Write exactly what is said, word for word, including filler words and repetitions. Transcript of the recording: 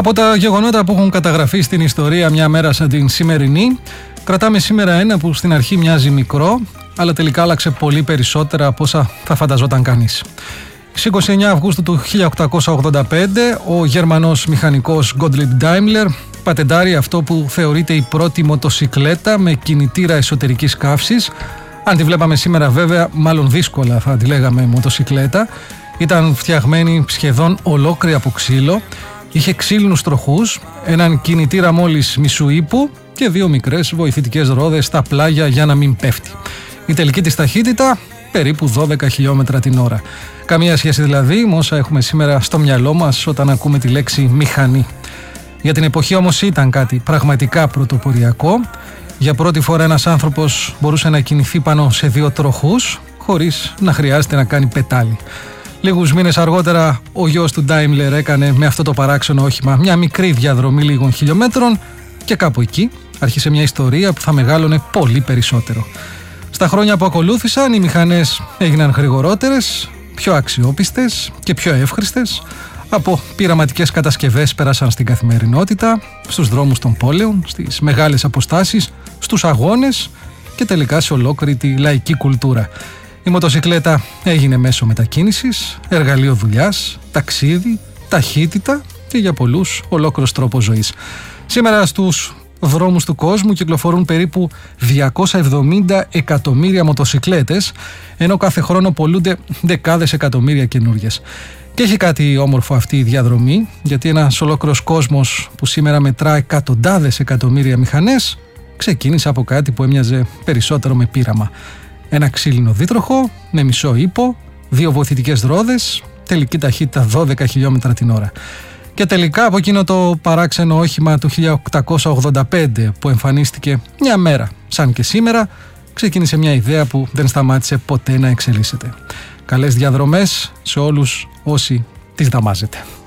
Από τα γεγονότα που έχουν καταγραφεί στην ιστορία μια μέρα σαν την σημερινή, κρατάμε σήμερα ένα που στην αρχή μοιάζει μικρό, αλλά τελικά άλλαξε πολύ περισσότερα από όσα θα φανταζόταν κανείς. Στις είκοσι εννέα Αυγούστου του χίλια οκτακόσια ογδόντα πέντε, ο Γερμανός μηχανικός Gottlieb Daimler πατεντάρει αυτό που θεωρείται η πρώτη μοτοσικλέτα με κινητήρα εσωτερικής καύσης. Αν τη βλέπαμε σήμερα βέβαια, μάλλον δύσκολα θα τη λέγαμε μοτοσικλέτα. Ήταν φτιαγμένη σχεδόν ολόκληρη από ξύλο, είχε ξύλινους τροχούς, έναν κινητήρα μόλις μισού ύπου και δύο μικρές βοηθητικές ρόδες στα πλάγια για να μην πέφτει. Η τελική της ταχύτητα περίπου δώδεκα χιλιόμετρα την ώρα. Καμία σχέση δηλαδή με όσα έχουμε σήμερα στο μυαλό μας όταν ακούμε τη λέξη μηχανή. Για την εποχή όμως ήταν κάτι πραγματικά πρωτοποριακό. Για πρώτη φορά ένας άνθρωπος μπορούσε να κινηθεί πάνω σε δύο τροχούς χωρίς να χρειάζεται να κάνει πετάλι. Λίγους μήνες αργότερα ο γιος του Daimler έκανε με αυτό το παράξενο όχημα μια μικρή διαδρομή λίγων χιλιόμετρων και κάπου εκεί άρχισε μια ιστορία που θα μεγάλωνε πολύ περισσότερο. Στα χρόνια που ακολούθησαν οι μηχανές έγιναν γρηγορότερες, πιο αξιόπιστες και πιο εύχριστες. Από πειραματικές κατασκευές πέρασαν στην καθημερινότητα, στους δρόμους των πόλεων, στις μεγάλες αποστάσεις, στους αγώνες και τελικά σε ολόκληρη τη λαϊκή κουλτούρα. Η μοτοσικλέτα έγινε μέσο μετακίνησης, εργαλείο δουλειάς, ταξίδι, ταχύτητα και για πολλούς ολόκληρος τρόπος ζωής. Σήμερα στους δρόμους του κόσμου κυκλοφορούν περίπου διακόσια εβδομήντα εκατομμύρια μοτοσικλέτες, ενώ κάθε χρόνο πωλούνται δεκάδες εκατομμύρια καινούριες. Και έχει κάτι όμορφο αυτή η διαδρομή, γιατί ένας ολόκληρος κόσμος που σήμερα μετρά εκατοντάδες εκατομμύρια μηχανές ξεκίνησε από κάτι που έμοιαζε περισσότερο με πείραμα. Ένα ξύλινο δίτροχο με μισό ύπο, δύο βοηθητικές ρόδες, τελική ταχύτητα δώδεκα χιλιόμετρα την ώρα. Και τελικά από εκείνο το παράξενο όχημα του χίλια οκτακόσια ογδόντα πέντε που εμφανίστηκε μια μέρα, σαν και σήμερα, ξεκίνησε μια ιδέα που δεν σταμάτησε ποτέ να εξελίσσεται. Καλές διαδρομές σε όλους όσοι τις δαμάζετε.